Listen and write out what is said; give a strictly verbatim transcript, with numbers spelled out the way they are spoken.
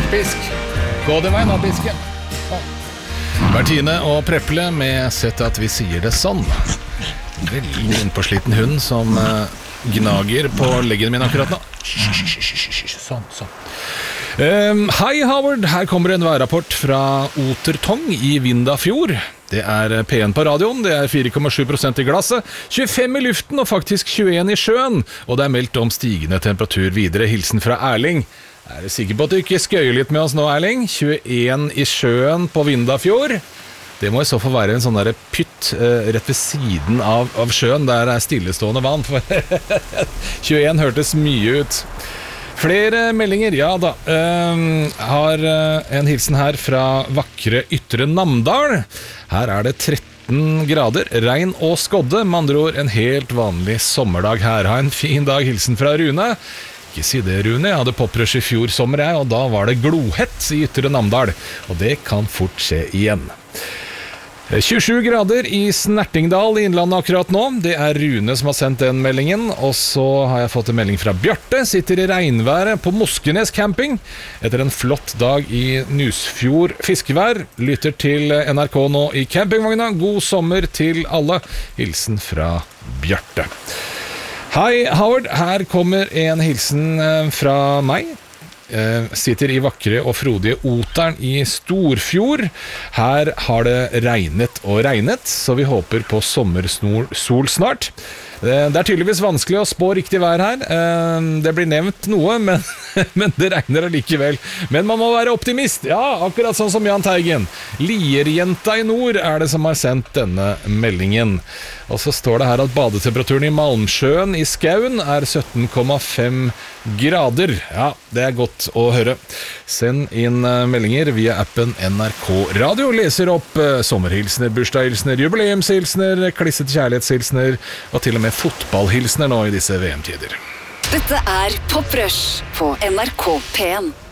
Pisk. Gå den veien da, pisken. Bertine og Preple med Sett at vi sier det sånn. Veldig innpåsliten hund som uh, gnager på leggen min akkurat nå. Sånn, sånn. Um, Hei Howard, her kommer en værrapport fra Otertong i Vindafjord. Det er P en på radioen, det er fire komma sju prosent i glasset, tjuefem i luften og faktisk tjueen i sjøen. Og det er meldt om stigende temperatur videre. Hilsen fra Erling. Er du sikker på at du ikke skøyer litt med oss nå, Erling? tjueen i sjøen på Vindafjord. Det må i så fall være en sånn der pytt uh, rett ved siden av, av sjøen. Der er stillestående vann. tjueen hørtes mye ut. Flere meldinger, ja da. Uh, har uh, en hilsen her fra vakre Ytre Namdal. Her er det tretten grader, regn og skodde. Med andre ord en helt vanlig sommerdag her. Ha en fin dag, hilsen fra Rune. Ikke si det, Rune, jeg hadde poprush i fjor sommer jeg, og da var det glohett i Ytre Namdal, og det kan fort skje igjen. tjuesju grader i Snertingdal i Innlandet akkurat nå. Det er Rune som har sendt den meldingen. Og så har jeg fått en melding fra Bjarte. Sitter i regnværet på Moskenes camping etter en flott dag i Nusfjord fiskevær. Lytter til N R K nå i campingvogna. God sommer til alle. Hilsen fra Bjarte. Hei Howard, her kommer en hilsen fra meg. Uh, sitter i vakre og frodige Oteren i Storfjord. Her har det regnet og regnet, så vi håper på sommersol snart. Uh, det er tydeligvis vanskelig å spå riktig vær her. Uh, det blir nevnt noe, men, men det regner allikevel. Men man må være optimist, ja, akkurat sånn som Jan Teigen. Lierjenta i nord er det som har sendt denne meldingen. Og så står det her at badetemperaturen i Malmsjøen i Skaun er sytten komma fem grader. Ja, det er godt å høre. Send inn meldinger via appen N R K Radio. Leser opp sommerhilsner, bursdagshilsner, jubileumshilsner, klissete kjærlighetshilsner og til og med fotballhilsner nå i disse V M-tider. Dette er Pop Rush på N R K P en.